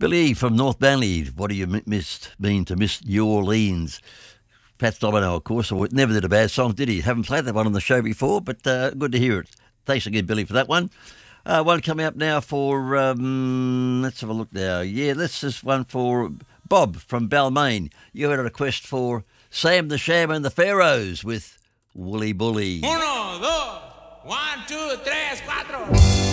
Billy from North Manly, what do you mean to miss New Orleans? Pat Domino, of course, never did a bad song, did he? Haven't played that one on the show before, but good to hear it. Thanks again, Billy, for that one. One coming up now for, let's have a look now. Yeah, this is one for Bob from Balmain. You had a request for Sam the Sham and the Pharaohs with Woolly Bully. 1, 2, 1, 2, 3, 4.